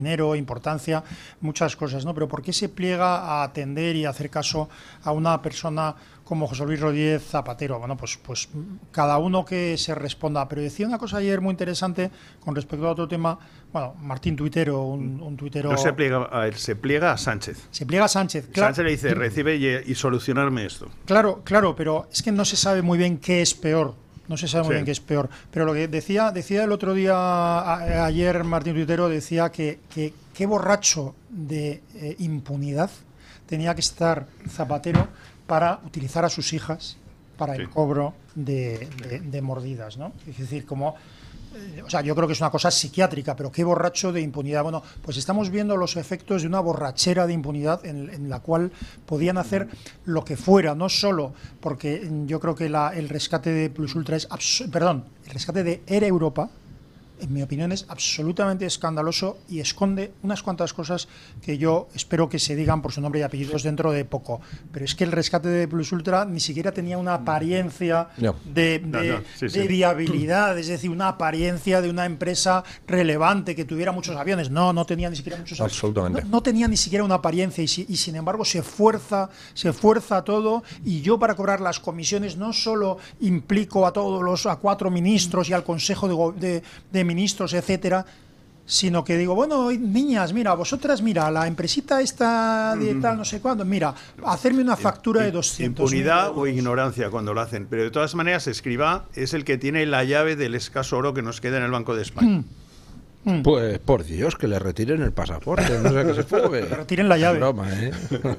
dinero, importancia, muchas cosas, ¿no? Pero ¿por qué se pliega a atender y hacer caso a una persona como José Luis Rodríguez Zapatero? Bueno, pues cada uno que se responda. Pero decía una cosa ayer muy interesante con respecto a otro tema. Bueno, Martín Tuitero, un tuitero... No se pliega a él, se pliega a Sánchez. Se pliega a Sánchez, claro. Sánchez le dice, recibe y solucionarme esto. Claro, pero es que no se sabe muy bien qué es peor. No se sabe muy bien qué es peor. Pero lo que decía el otro día, ayer Martín Tuitero decía que qué borracho de impunidad tenía que estar Zapatero para utilizar a sus hijas para el cobro de mordidas, ¿no? Es decir, como... O sea, yo creo que es una cosa psiquiátrica, pero qué borracho de impunidad. Bueno, pues estamos viendo los efectos de una borrachera de impunidad en la cual podían hacer lo que fuera, no solo porque yo creo que el rescate de Plus Ultra es... Perdón, el rescate de Air Europa, en mi opinión, es absolutamente escandaloso y esconde unas cuantas cosas que yo espero que se digan por su nombre y apellidos dentro de poco. Pero es que el rescate de Plus Ultra ni siquiera tenía una apariencia de viabilidad, es decir, una apariencia de una empresa relevante que tuviera muchos aviones. No tenía ni siquiera muchos aviones. Absolutamente. No tenía ni siquiera una apariencia y sin embargo se fuerza todo, y yo para cobrar las comisiones no solo implico a 4 ministros y al Consejo de ministros, etcétera, sino que digo, bueno, niñas, mira, vosotras, mira, la empresita esta de tal, no sé cuándo, mira, hacerme una factura de 200. Impunidad o ignorancia cuando lo hacen, pero de todas maneras Escrivá es el que tiene la llave del escaso oro que nos queda en el Banco de España. Pues por Dios, que le retiren el pasaporte, no sé qué se fue. Retiren la llave. Broma, ¿eh?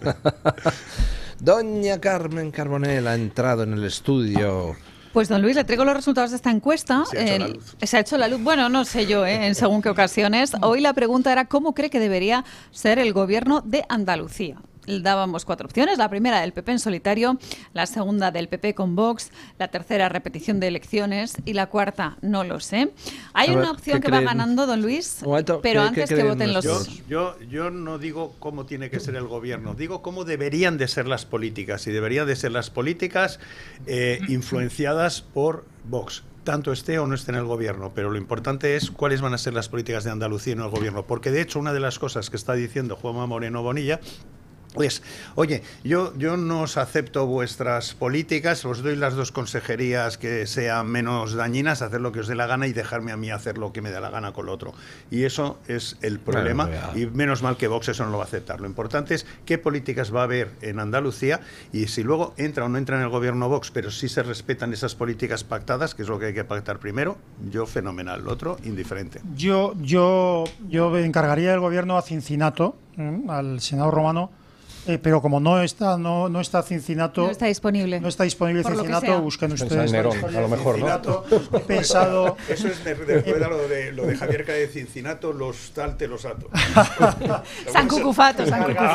Doña Carmen Carbonell ha entrado en el estudio. Pues don Luis, le traigo los resultados de esta encuesta. Se ha hecho la luz. Bueno, no sé yo, en según qué ocasiones. Hoy la pregunta era ¿cómo cree que debería ser el gobierno de Andalucía? Dábamos 4 opciones. La primera del PP en solitario, la segunda del PP con Vox, la tercera repetición de elecciones y la cuarta no lo sé. Hay una opción que va ganando, don Luis, pero antes que voten los... Yo no digo cómo tiene que ser el gobierno, digo cómo deberían de ser las políticas, y deberían de ser las políticas influenciadas por Vox, tanto esté o no esté en el gobierno, pero lo importante es cuáles van a ser las políticas de Andalucía en el gobierno, porque de hecho una de las cosas que está diciendo Juanma Moreno Bonilla pues, oye, yo no os acepto vuestras políticas, os doy las 2 consejerías que sean menos dañinas, hacer lo que os dé la gana y dejarme a mí hacer lo que me da la gana con lo otro. Y eso es el problema, y menos mal que Vox eso no lo va a aceptar. Lo importante es qué políticas va a haber en Andalucía, y si luego entra o no entra en el gobierno Vox, pero sí se respetan esas políticas pactadas, que es lo que hay que pactar primero, yo fenomenal, lo otro indiferente. Yo encargaría el gobierno a Cincinato, al Senado romano. Pero como no está Cincinato, no está disponible Cincinato, busquen ustedes Nerón, a lo mejor, Cincinato, ¿no? Pensado. Eso es recuerda lo de Javier Cáez de Cincinato, los tal te los ato. San Cucufato.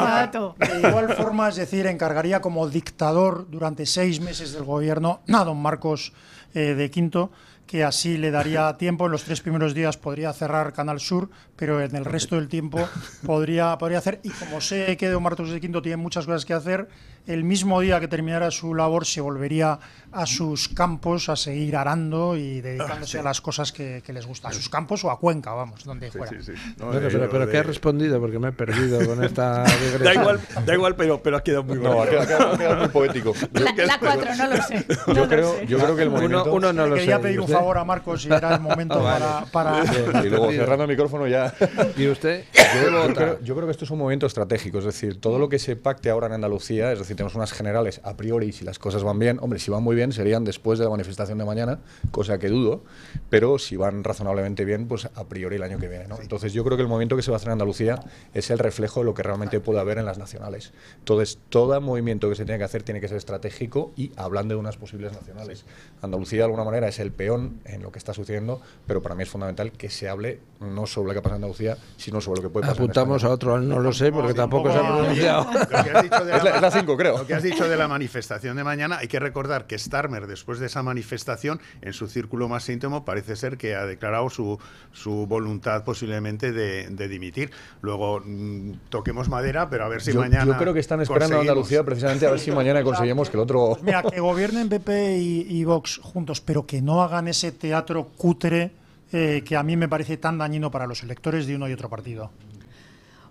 De igual forma, es decir, encargaría como dictador durante 6 meses del gobierno a don Marcos de Quinto, que así le daría tiempo. En los 3 primeros días podría cerrar Canal Sur, pero en el resto del tiempo podría hacer. Y como sé que don Marcos de Quinto tiene muchas cosas que hacer, el mismo día que terminara su labor se volvería a sus campos a seguir arando y dedicándose a las cosas que les gustan. A sus campos o a Cuenca, vamos, donde fuera. Sí. No, pero ¿qué ha respondido? Porque me he perdido con esta... Da igual, pero ha quedado muy bueno. No, ha quedado muy poético. La 4, no lo sé. Yo creo que el movimiento... Uno no lo sé. Quería pedir un favor a Marcos y era el momento para... Y luego cerrando el micrófono ya... ¿Y usted? Yo creo que esto es un movimiento estratégico, es decir, todo lo que se pacte ahora en Andalucía, es decir, tenemos unas generales a priori, si las cosas van bien, hombre, si van muy bien serían después de la manifestación de mañana, cosa que dudo, pero si van razonablemente bien, pues a priori el año que viene, ¿no? Entonces yo creo que el movimiento que se va a hacer en Andalucía es el reflejo de lo que realmente puede haber en las nacionales. Entonces, todo movimiento que se tiene que hacer tiene que ser estratégico y hablando de unas posibles nacionales. Andalucía de alguna manera es el peón en lo que está sucediendo, pero para mí es fundamental que se hable no sobre lo que pasa en Andalucía, sino sobre lo que puede pasar. Apuntamos a otro, no lo sé, porque tampoco se ha pronunciado. Es la 5, creo. Lo que has dicho de la manifestación de mañana, hay que recordar que Starmer, después de esa manifestación, en su círculo más íntimo, parece ser que ha declarado su voluntad posiblemente de dimitir. Luego, toquemos madera, pero a ver si mañana... Yo creo que están esperando a Andalucía precisamente a ver si mañana conseguimos que el otro... Pues mira, que gobiernen PP y Vox juntos, pero que no hagan ese teatro cutre que a mí me parece tan dañino para los electores de uno y otro partido.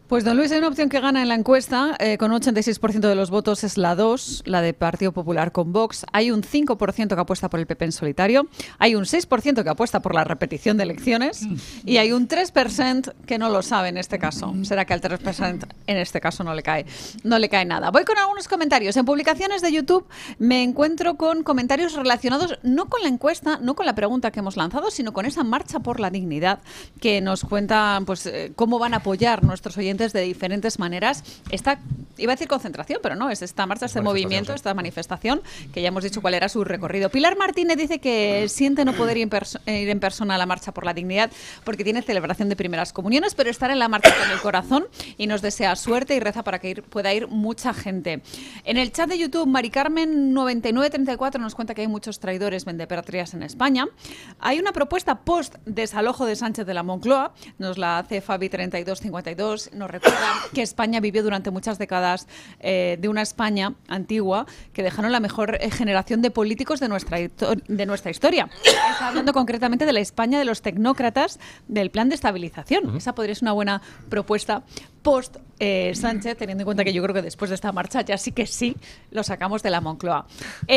Pues don Luis, hay una opción que gana en la encuesta, con un 86% de los votos es la 2, la de Partido Popular con Vox. Hay un 5% que apuesta por el PP en solitario, hay un 6% que apuesta por la repetición de elecciones y hay un 3% que no lo sabe en este caso. Será que al 3% en este caso no le cae nada. Voy con algunos comentarios. En publicaciones de YouTube me encuentro con comentarios relacionados no con la encuesta, no con la pregunta que hemos lanzado, sino con esa marcha por la dignidad que nos cuentan pues, cómo van a apoyar nuestros oyentes de diferentes maneras. Esta, iba a decir concentración, pero no, es esta marcha, este movimiento, esta manifestación, que ya hemos dicho cuál era su recorrido. Pilar Martínez dice que siente no poder ir en persona a la marcha por la dignidad porque tiene celebración de primeras comuniones, pero estar en la marcha con el corazón, y nos desea suerte y reza para que pueda ir mucha gente. En el chat de YouTube, Mari Carmen 9934 nos cuenta que hay muchos traidores vendepatrias en España. Hay una propuesta post desalojo de Sánchez de la Moncloa, nos la hace Fabi 3252, nos recuerda que España vivió durante muchas décadas de una España antigua que dejaron la mejor generación de políticos de nuestra historia. Está hablando concretamente de la España de los tecnócratas del plan de estabilización. Esa podría ser una buena propuesta post Sánchez, teniendo en cuenta que yo creo que después de esta marcha ya sí que sí lo sacamos de la Moncloa.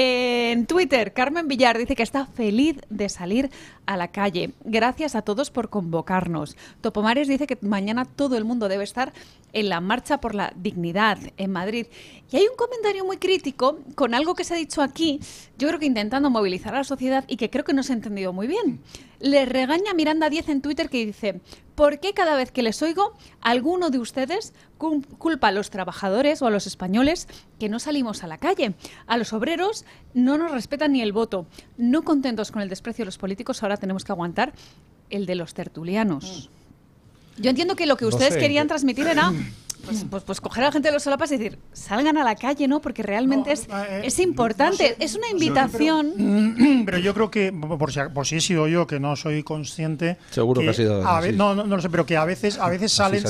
En Twitter, Carmen Villar dice que está feliz de salir a la calle. Gracias a todos por convocarnos. Topomares dice que mañana todo el mundo debe estar en la marcha por la dignidad en Madrid. Y hay un comentario muy crítico con algo que se ha dicho aquí, yo creo que intentando movilizar a la sociedad y que creo que no se ha entendido muy bien. Le regaña Miranda 10 en Twitter que dice: ¿por qué cada vez que les oigo, alguno de ustedes culpa a los trabajadores o a los españoles que no salimos a la calle? A los obreros no nos respetan ni el voto. No contentos con el desprecio de los políticos, ahora tenemos que aguantar el de los tertulianos. Yo entiendo que lo que ustedes querían transmitir era pues coger a la gente de los solapas y decir, salgan a la calle, ¿no? Porque realmente es importante, es una invitación. Pero yo creo que, por si he sido yo, que no soy consciente... Seguro que ha sido... No lo sé, pero que a veces sale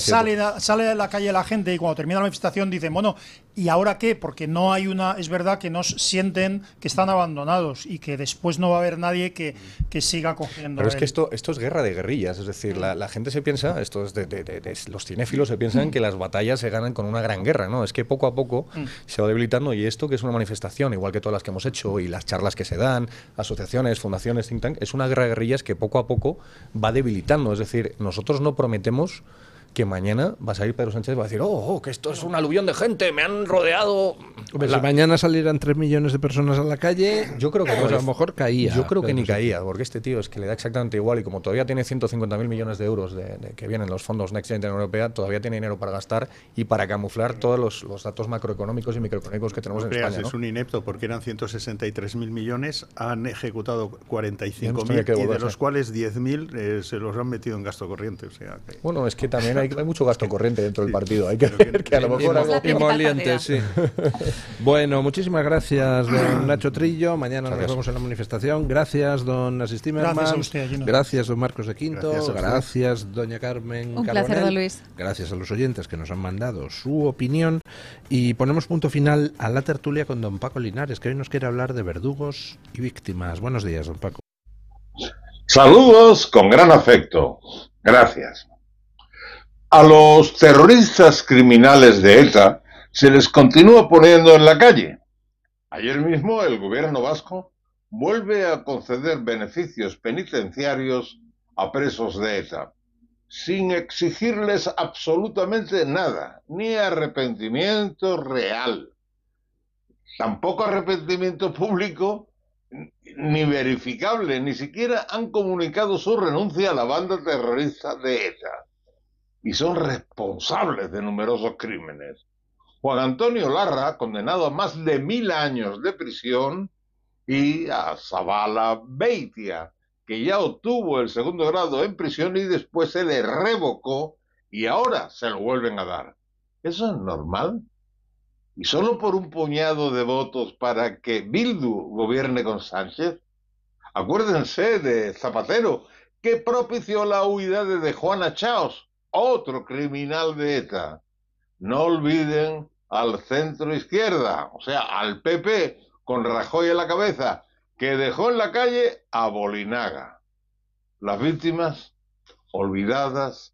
a la calle la gente y cuando termina la manifestación dicen, bueno, ¿y ahora qué? Porque no hay es verdad que no sienten que están abandonados y que después no va a haber nadie que siga cogiendo. Pero es que esto es guerra de guerrillas, es decir, la gente se piensa, los cinéfilos se piensan que las batallas se ganan con una gran guerra, ¿no? Es que poco a poco se va debilitando, y esto que es una manifestación, igual que todas las que hemos hecho y las charlas que se dan, asociaciones, fundaciones, think tank, es una guerra de guerrillas que poco a poco va debilitando. Es decir, nosotros no prometemos que mañana va a salir Pedro Sánchez y va a decir, que esto es un aluvión de gente, me han rodeado. Si mañana salieran 3 millones de personas a la calle, yo creo que pues a lo mejor caía. Yo creo que ni caía, porque este tío es que le da exactamente igual, y como todavía tiene 150.000 millones de euros de que vienen los fondos Next Generation Europea, todavía tiene dinero para gastar y para camuflar todos los datos macroeconómicos y microeconómicos que tenemos en España, ¿no? Es un inepto, porque eran 163.000 millones, han ejecutado 45.000 y de los cuales 10.000 se los han metido en gasto corriente. O sea, que... Bueno, es que también hay mucho gasto corriente dentro del partido. Hay que ver que a lo mejor... Emoliente, sí. Bueno, muchísimas gracias, don Nacho Trillo. Mañana nos vemos en la manifestación. Gracias, don Asís Timerman. Gracias a usted, Gino. Gracias, don Marcos de Quinto. Gracias, doña Carmen Un Carbonell. placer, don Luis. Gracias a los oyentes que nos han mandado su opinión. Y ponemos punto final a la tertulia con don Paco Linares, que hoy nos quiere hablar de verdugos y víctimas. Buenos días, don Paco. Saludos con gran afecto. Gracias. A los terroristas criminales de ETA se les continúa poniendo en la calle. Ayer mismo el gobierno vasco vuelve a conceder beneficios penitenciarios a presos de ETA, sin exigirles absolutamente nada, ni arrepentimiento real, tampoco arrepentimiento público, ni verificable. Ni siquiera han comunicado su renuncia a la banda terrorista de ETA. Y son responsables de numerosos crímenes. Juan Antonio Larra, condenado a más de 1000 años de prisión, y a Zabala Beitia, que ya obtuvo el 2º grado en prisión y después se le revocó y ahora se lo vuelven a dar. ¿Eso es normal? ¿Y solo por un puñado de votos para que Bildu gobierne con Sánchez? Acuérdense de Zapatero, que propició la huida de Juana Chaos, otro criminal de ETA. No olviden al centro izquierda, o sea, al PP, con Rajoy a la cabeza, que dejó en la calle a Bolinaga. Las víctimas olvidadas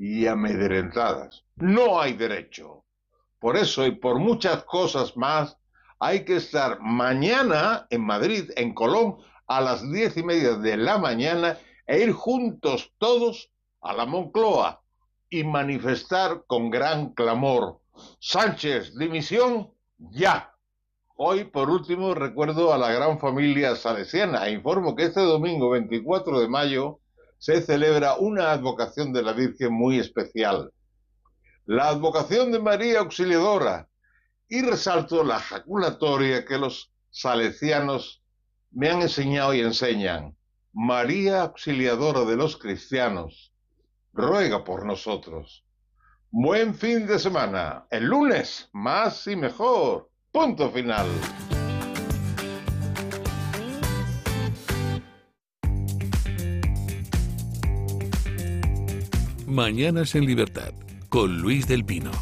y amedrentadas. No hay derecho. Por eso y por muchas cosas más, hay que estar mañana en Madrid, en Colón, a las 10:30 de la mañana e ir juntos todos a la Moncloa y manifestar con gran clamor: Sánchez, dimisión, ya. Hoy, por último, recuerdo a la gran familia salesiana e informo que este domingo 24 de mayo se celebra una advocación de la Virgen muy especial, la advocación de María Auxiliadora, y resalto la jaculatoria que los salesianos me han enseñado y enseñan: María Auxiliadora de los cristianos, ruega por nosotros. Buen fin de semana. El lunes, más y mejor. Punto final. Mañanas en Libertad, con Luis del Pino.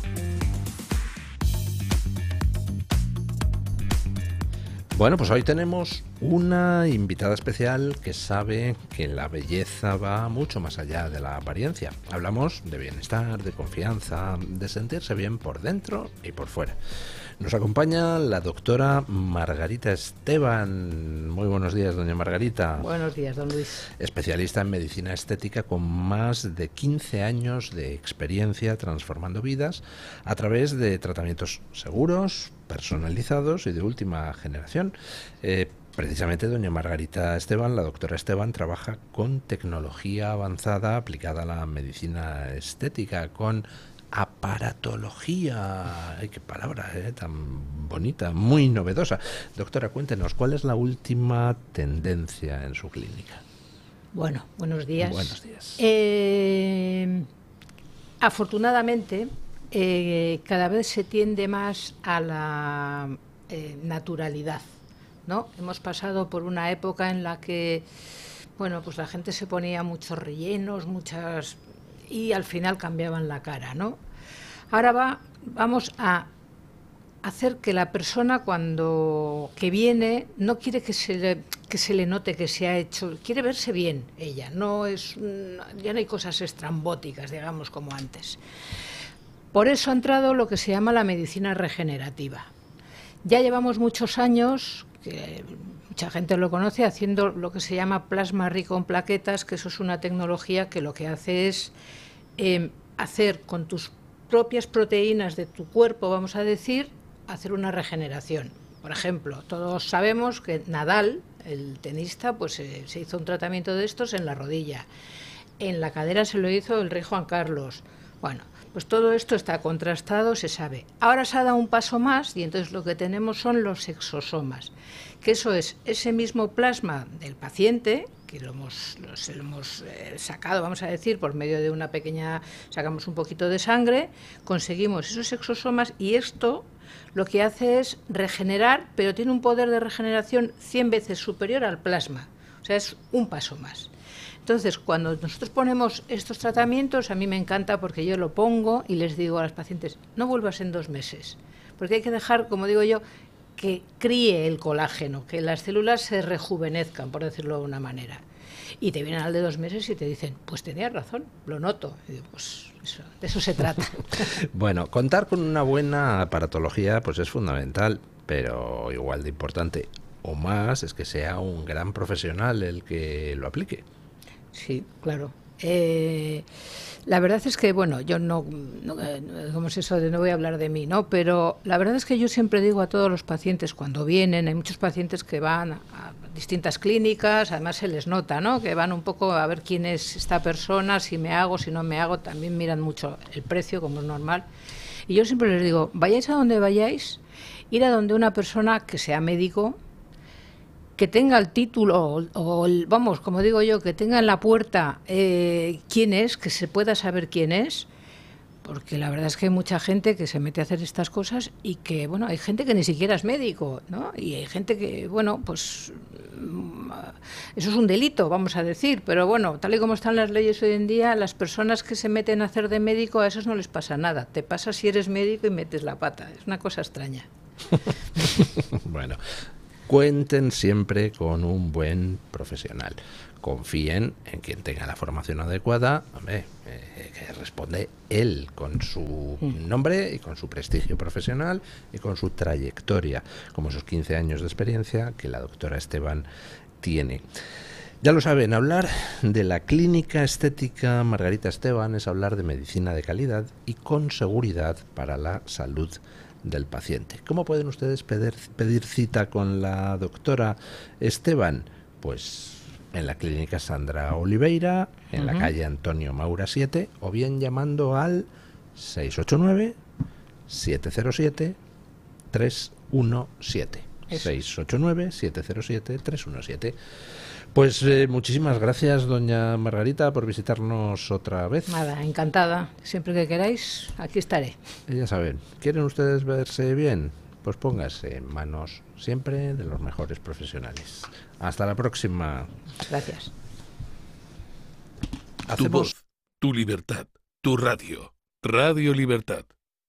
Bueno, pues hoy tenemos una invitada especial que sabe que la belleza va mucho más allá de la apariencia. Hablamos de bienestar, de confianza, de sentirse bien por dentro y por fuera. Nos acompaña la doctora Margarita Esteban. Muy buenos días, doña Margarita. Buenos días, don Luis. Especialista en medicina estética con más de 15 años de experiencia transformando vidas a través de tratamientos seguros, personalizados y de última generación. Precisamente doña Margarita Esteban, la doctora Esteban, trabaja con tecnología avanzada aplicada a la medicina estética, con aparatología. Ay, qué palabra tan bonita, muy novedosa. Doctora, cuéntenos, ¿cuál es la última tendencia en su clínica? Bueno, buenos días. Buenos días. Afortunadamente, cada vez se tiende más a la naturalidad, ¿no? Hemos pasado por una época en la que, bueno, pues la gente se ponía muchos rellenos, y al final cambiaban la cara, ¿no? Ahora vamos a hacer que la persona que viene no quiere que se le note que se ha hecho, quiere verse bien ella, ya no hay cosas estrambóticas, digamos, como antes. Por eso ha entrado lo que se llama la medicina regenerativa. Ya llevamos muchos años, que mucha gente lo conoce, haciendo lo que se llama plasma rico en plaquetas, que eso es una tecnología que lo que hace es hacer con tus propias proteínas de tu cuerpo, vamos a decir, hacer una regeneración. Por ejemplo, todos sabemos que Nadal, el tenista, pues se hizo un tratamiento de estos en la rodilla. En la cadera se lo hizo el rey Juan Carlos. Bueno, pues todo esto está contrastado, se sabe. Ahora se ha dado un paso más y entonces lo que tenemos son los exosomas, que eso es ese mismo plasma del paciente, que lo hemos sacado, vamos a decir, por medio de una pequeña, sacamos un poquito de sangre, conseguimos esos exosomas y esto lo que hace es regenerar, pero tiene un poder de regeneración 100 veces superior al plasma, o sea, es un paso más. Entonces, cuando nosotros ponemos estos tratamientos, a mí me encanta porque yo lo pongo y les digo a los pacientes, no vuelvas en 2 meses, porque hay que dejar, como digo yo, que críe el colágeno, que las células se rejuvenezcan, por decirlo de una manera. Y te vienen al de 2 meses y te dicen, pues tenías razón, lo noto. Y digo, pues de eso se trata. Bueno, contar con una buena aparatología pues es fundamental, pero igual de importante o más es que sea un gran profesional el que lo aplique. Sí, claro. La verdad es que, bueno, yo no ¿cómo es eso de no voy a hablar de mí, ¿no? Pero la verdad es que yo siempre digo a todos los pacientes cuando vienen, hay muchos pacientes que van a distintas clínicas, además se les nota, ¿no? Que van un poco a ver quién es esta persona, si me hago, si no me hago, también miran mucho el precio, como es normal. Y yo siempre les digo, vayáis a donde vayáis, ir a donde una persona que sea médico, que tenga el título vamos, como digo yo, que tenga en la puerta quién es, que se pueda saber quién es, porque la verdad es que hay mucha gente que se mete a hacer estas cosas y que, bueno, hay gente que ni siquiera es médico, ¿no? Y hay gente que, bueno, pues eso es un delito, vamos a decir, pero bueno, tal y como están las leyes hoy en día, las personas que se meten a hacer de médico, a esos no les pasa nada. Te pasa si eres médico y metes la pata, es una cosa extraña. Bueno, cuenten siempre con un buen profesional. Confíen en quien tenga la formación adecuada, que responde él con su nombre y con su prestigio profesional y con su trayectoria, como esos 15 años de experiencia que la doctora Esteban tiene. Ya lo saben, hablar de la clínica estética Margarita Esteban es hablar de medicina de calidad y con seguridad para la salud del paciente. ¿Cómo pueden ustedes pedir cita con la doctora Esteban? Pues en la clínica Sandra Oliveira, en la calle Antonio Maura 7, o bien llamando al 689-707-317. 689-707-317. Pues muchísimas gracias, doña Margarita, por visitarnos otra vez. Nada, encantada. Siempre que queráis, aquí estaré. Ya saben, ¿quieren ustedes verse bien? Pues póngase en manos siempre de los mejores profesionales. Hasta la próxima. Gracias. Tu voz, tu libertad, tu radio. Radio Libertad.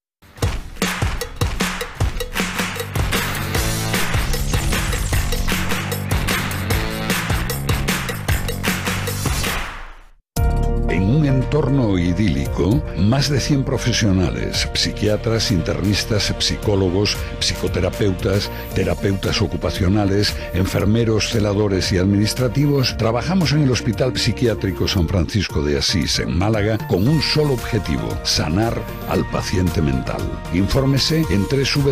En un entorno idílico, más de 100 profesionales, psiquiatras, internistas, psicólogos, psicoterapeutas, terapeutas ocupacionales, enfermeros, celadores y administrativos, trabajamos en el Hospital Psiquiátrico San Francisco de Asís, en Málaga, con un solo objetivo: sanar al paciente mental. Infórmese en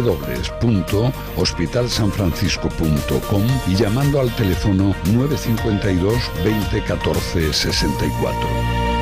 www.hospitalsanfrancisco.com y llamando al teléfono 952 20 14 64.